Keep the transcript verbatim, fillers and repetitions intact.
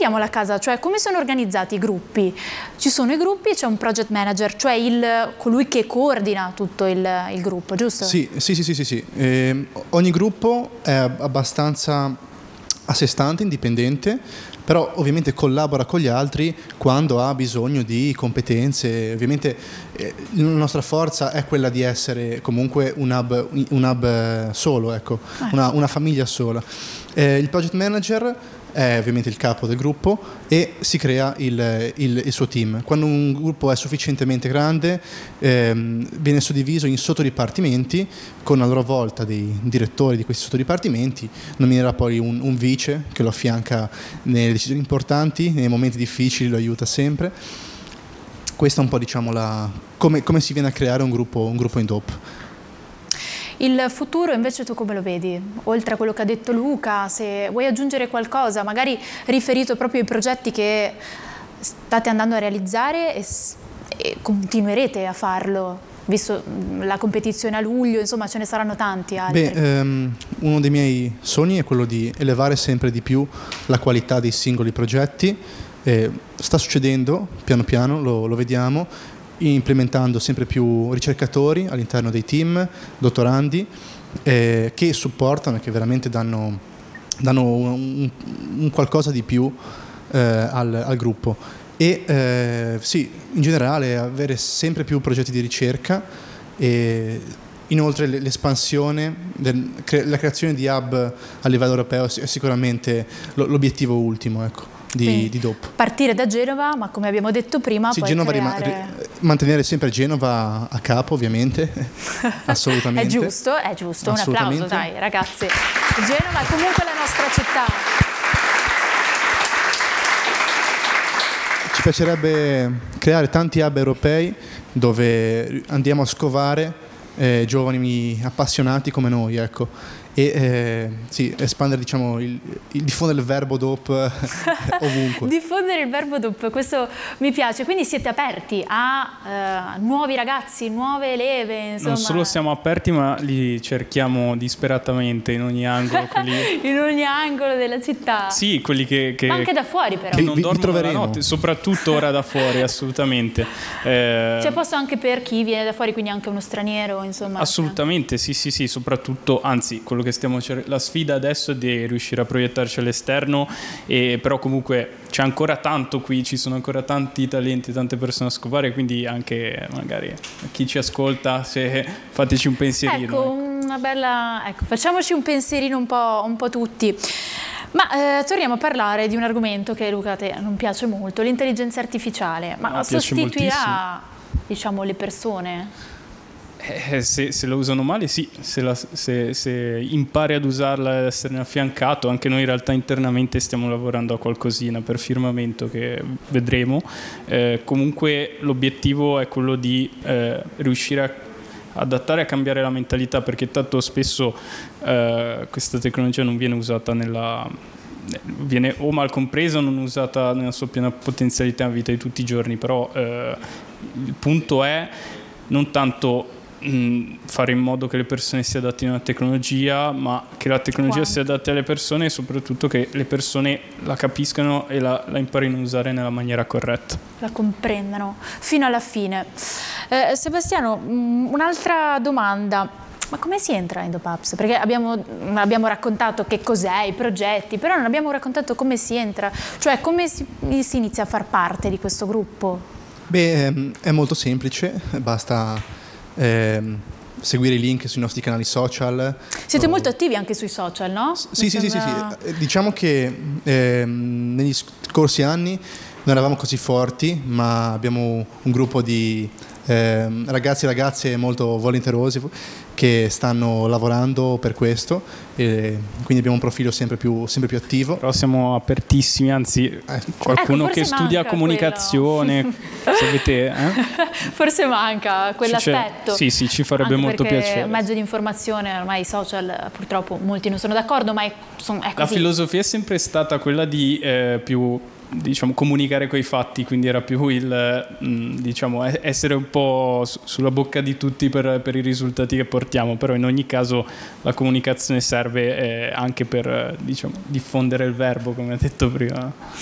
rimettiamo la casa, cioè come sono organizzati i gruppi? Ci sono i gruppi e c'è un project manager, cioè il, colui che coordina tutto il, il gruppo, giusto? Sì, sì, sì, sì, sì, sì. Eh, ogni gruppo è abbastanza a sé stante, indipendente, però ovviamente collabora con gli altri quando ha bisogno di competenze. Ovviamente eh, la nostra forza è quella di essere comunque un hub, un hub solo, ecco, eh. una, una famiglia sola. Eh, il project manager è ovviamente il capo del gruppo e si crea il, il, il suo team. Quando un gruppo è sufficientemente grande ehm, viene suddiviso in sottodipartimenti con a loro volta dei direttori di questi sottodipartimenti, nominerà poi un, un vice che lo affianca nelle decisioni importanti, nei momenti difficili lo aiuta sempre. Questa è un po', diciamo, la, come, come si viene a creare un gruppo, un gruppo in D O P. Il futuro invece tu come lo vedi? Oltre a quello che ha detto Luca, se vuoi aggiungere qualcosa, magari riferito proprio ai progetti che state andando a realizzare e, e continuerete a farlo, visto la competizione a luglio, insomma ce ne saranno tanti altri. Beh, um, uno dei miei sogni è quello di elevare sempre di più la qualità dei singoli progetti. Eh, sta succedendo piano piano, lo, lo vediamo, implementando sempre più ricercatori all'interno dei team, dottorandi, eh, che supportano e che veramente danno, danno un, un qualcosa di più eh, al, al gruppo. E eh, sì, in generale avere sempre più progetti di ricerca e inoltre l'espansione, la creazione di hub a livello europeo è sicuramente l'obiettivo ultimo, ecco. Di, di D O P. Partire da Genova, ma come abbiamo detto prima, sì, poi Genova creare... rima, mantenere sempre Genova a capo, ovviamente, assolutamente. È giusto, è giusto, un applauso, dai ragazzi. Genova è comunque la nostra città. Ci piacerebbe creare tanti hub europei dove andiamo a scovare eh, giovani appassionati come noi, ecco. E eh, sì, espandere, diciamo, il, il diffondere il verbo D O P ovunque. Diffondere il verbo D O P, questo mi piace. Quindi siete aperti a uh, nuovi ragazzi, nuove leve, insomma. Non solo siamo aperti, ma li cerchiamo disperatamente in ogni angolo. Quelli... in ogni angolo della città. Sì, quelli che... che ma anche da fuori però. Che non vi, dormono vi la notte, soprattutto ora da fuori, assolutamente. Eh... C'è posto anche per chi viene da fuori, quindi anche uno straniero, insomma. Assolutamente, sì, sì, sì, soprattutto, anzi, quello che stiamo cer- la sfida adesso è di riuscire a proiettarci all'esterno, e però comunque c'è ancora tanto qui, ci sono ancora tanti talenti, tante persone a scovare, quindi anche magari a chi ci ascolta, se fateci un pensierino. Ecco, ecco. Una bella, ecco, facciamoci un pensierino un po', un po' tutti. Ma eh, torniamo a parlare di un argomento che Luca a te non piace molto, l'intelligenza artificiale. Ma ah, sostituirà, diciamo, le persone? Eh, se, se lo usano male sì, se, la, se, se impari ad usarla ed esserne affiancato. Anche noi in realtà internamente stiamo lavorando a qualcosina per firmamento che vedremo. Eh, comunque l'obiettivo è quello di eh, riuscire a adattare e a cambiare la mentalità, perché tanto spesso eh, questa tecnologia non viene usata nella... viene o mal compresa o non usata nella sua piena potenzialità nella vita di tutti i giorni. Però eh, il punto è non tanto fare in modo che le persone si adattino alla tecnologia, ma che la tecnologia Quanto? si adatti alle persone, e soprattutto che le persone la capiscano e la, la imparino a usare nella maniera corretta. La comprendano fino alla fine. Eh, Sebastiano, un'altra domanda. Ma come si entra in Dopaps? Perché abbiamo, abbiamo raccontato che cos'è, i progetti, però non abbiamo raccontato come si entra, cioè come si, si inizia a far parte di questo gruppo? Beh, è molto semplice, basta Eh, seguire i link sui nostri canali social. Siete o... molto attivi anche sui social, no? Sì, sì, sembra... sì, sì. Diciamo che eh, negli scorsi anni non eravamo così forti, ma abbiamo un gruppo di eh, ragazzi e ragazze molto volenterosi che stanno lavorando per questo, e quindi abbiamo un profilo sempre più, sempre più attivo. Però siamo apertissimi, anzi eh, qualcuno ecco, che studia comunicazione, se avete, eh? Forse manca quell'aspetto. Sì, sì, ci farebbe anche molto piacere. Un mezzo di informazione, ormai i social purtroppo molti non sono d'accordo, ma è, son, è così. La filosofia è sempre stata quella di eh, più diciamo comunicare coi fatti, quindi era più il mh, diciamo essere un po' su, sulla bocca di tutti per, per i risultati che portiamo. Però in ogni caso la comunicazione serve eh, anche per diciamo diffondere il verbo, come ha detto prima.